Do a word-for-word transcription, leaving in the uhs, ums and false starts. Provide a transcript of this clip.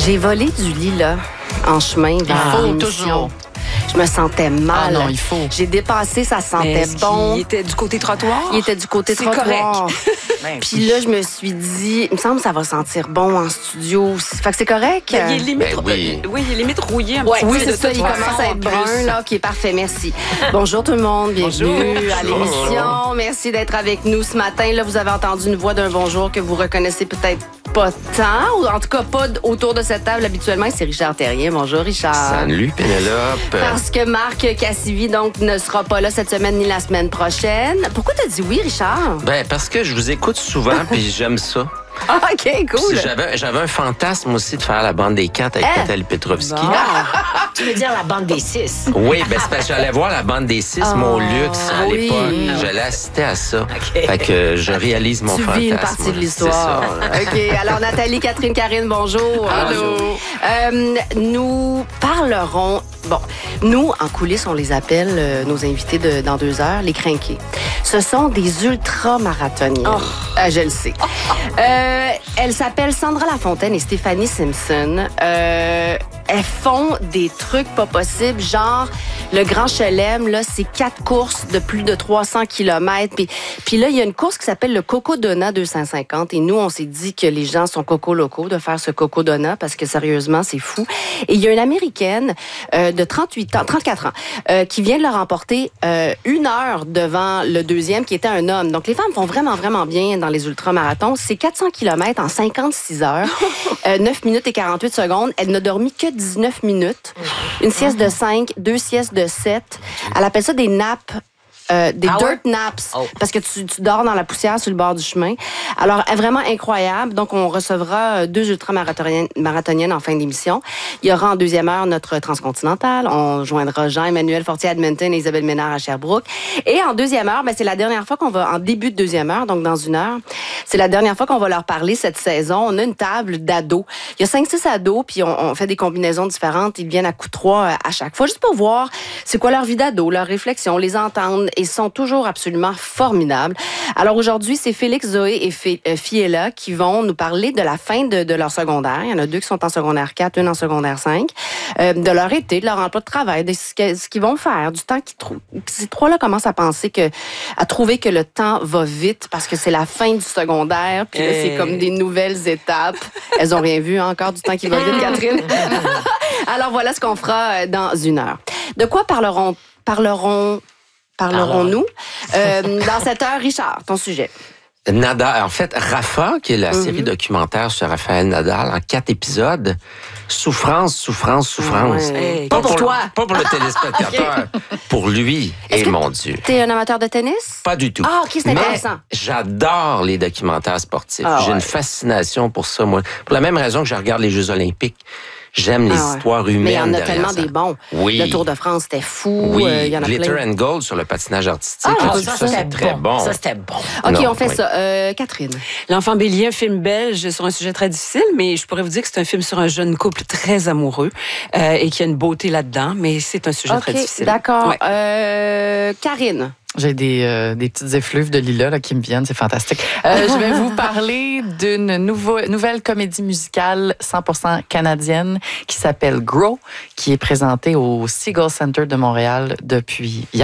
J'ai volé du lilas en chemin vers Il faut l'émission. toujours. Je me sentais mal. Ah non, il faut. J'ai dépassé, ça sentait Est-ce bon. qu'il était du côté trottoir? Il était du côté C'est trottoir. Ben Puis là, je me suis dit, il me semble que ça va sentir bon en studio. Fait que c'est correct? Ben, il est limite, Ben oui. euh, oui, il est limite rouillé un Ouais, petit oui, peu c'est de ça, toute il façon, commence à en être plus. brun, là. OK, parfait, merci. Bonjour tout le monde, bienvenue Bonjour. à l'émission. Merci d'être avec nous ce matin. Là, vous avez entendu une voix d'un bonjour que vous reconnaissez peut-être pas tant, ou en tout cas pas autour de cette table habituellement. C'est Richard Terrien. Bonjour, Richard. Salut, Pénélope. Parce que Marc Cassivi, donc, ne sera pas là cette semaine ni la semaine prochaine. Pourquoi t'as dit oui, Richard? Ben, parce que je vous écoute souvent, puis j'aime ça. Ah, OK, cool. Puis J'avais, j'avais un fantasme aussi de faire la bande des quatre avec Hein? Nathalie Petrovski. Bon. Tu veux dire la bande des six? Oui, ben c'est parce que j'allais voir la bande des six, Oh, mon luxe, à oui. l'époque. J'allais assister à ça. Fait que je réalise mon Tu fantasme. vis une partie de l'histoire. OK. Alors, Nathalie, Catherine, Karine, bonjour. Allô. Euh, nous parlerons... Bon, nous, en coulisses, on les appelle, euh, nos invités de, dans deux heures, les crinqués. Ce sont des ultra-marathoniens. Oh. Euh, je le sais. Euh, elles s'appellent Sandra Lafontaine et Stéphanie Simpson. Euh, elles font des trucs pas possibles, genre le Grand Chelem, là, c'est quatre courses de plus de trois cents kilomètres. Puis, puis là, il y a une course qui s'appelle le Coco Donut deux cent cinquante. Et nous, on s'est dit que les gens sont coco locaux de faire ce Coco Donut parce que sérieusement, c'est fou. Et il y a une Américaine euh, de trente-huit ans, trente-quatre ans, euh, qui vient de le remporter euh, une heure devant le deuxième qui était un homme. Donc, les femmes font vraiment, vraiment bien dans les ultramarathons. C'est quatre cents kilomètres en cinquante-six heures, euh, neuf minutes et quarante-huit secondes. Elle n'a dormi que dix-neuf minutes. Une sieste de cinq, deux siestes de sept. Elle appelle ça des nappes. Euh, des Ah dirt ouais? naps, Oh. parce que tu, tu dors dans la poussière sur le bord du chemin. Alors, elle est vraiment incroyable. Donc, on recevra deux ultramarathoniennes marathoniennes en fin d'émission. Il y aura en deuxième heure notre transcontinental. On joindra Jean-Emmanuel Fortier à Edmonton et Isabelle Ménard à Sherbrooke. Et en deuxième heure, ben, c'est la dernière fois qu'on va, en début de deuxième heure, donc dans une heure, c'est la dernière fois qu'on va leur parler cette saison. On a une table d'ados. Il y a cinq six ados, puis on, on fait des combinaisons différentes. Ils viennent à coup trois à chaque fois, juste pour voir c'est quoi leur vie d'ado, leurs réflexions, les entendre. Ils sont toujours absolument formidables. Alors aujourd'hui, c'est Félix, Zoé et Fé- euh, Fiella qui vont nous parler de la fin de, de leur secondaire. Il y en a deux qui sont en secondaire quatre, une en secondaire cinq. Euh, de leur été, de leur emploi de travail, de ce, que- ce qu'ils vont faire, du temps qu'ils trouvent. Ces trois-là commencent à penser que, à trouver que le temps va vite parce que c'est la fin du secondaire. Puis là, c'est Euh. comme des nouvelles étapes. Elles ont rien vu hein, encore du temps qui va vite, Catherine. Alors voilà ce qu'on fera euh, dans une heure. De quoi parleront, parleront Parlerons-nous? Euh, dans cette heure, Richard, ton sujet. Nadal, en fait, Rafa, qui est la Mm-hmm. série documentaire sur Raphaël Nadal, en quatre épisodes. Souffrance, souffrance, souffrance. Ouais. Hey, Pas pour toi. Pas pour le téléspectateur. Pour lui. Est-ce Et que mon Dieu. T'es un amateur de tennis? Pas du tout. Ah, OK, c'est Mais intéressant. j'adore les documentaires sportifs. Ah, J'ai ouais. une fascination pour ça, moi. Pour la même raison que je regarde les Jeux olympiques. J'aime les Ah ouais. histoires humaines. Mais il y en a derrière tellement ça. des bons. Oui. Le Tour de France, c'était fou. Oui, Euh, il y en a Glitter plein. and Gold sur le patinage artistique. Ah, Là-dessus, ça, ça, c'était c'est très bon. bon. Ça, c'était bon. OK, Non, on fait oui. ça. Euh, Catherine. L'Enfant Bélier, un film belge sur un sujet très difficile, mais je pourrais vous dire que c'est un film sur un jeune couple très amoureux euh, et qu'il y a une beauté là-dedans, mais c'est un sujet très OK, difficile. d'accord. Ouais. Euh, Karine. J'ai des, euh, des petites effluves de lilas là, qui me viennent, c'est fantastique. Euh, je vais vous parler d'une nouveau, nouvelle comédie musicale cent pour cent canadienne qui s'appelle Grow, qui est présentée au Seagull Center de Montréal depuis hier.